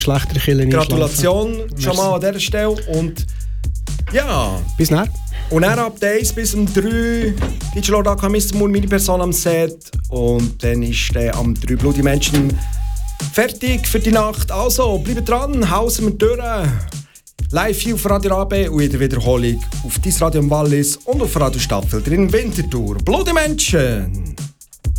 Geschlechterkillen. Gratulation schon mal an dieser Stelle. Und ja. Bis dann. Und dann ab der 1 bis um 3 DJ Lord AK Mr. Moore, meine Person am Set. Und dann ist am 3 Bloody Menschen fertig für die Nacht. Also, bleibt dran, hausen wir durch. Live auf Radio AB und in der Wiederholung auf Dies Radio im Wallis und auf Radio Stadtfilter in Winterthur. Bloody Menschen!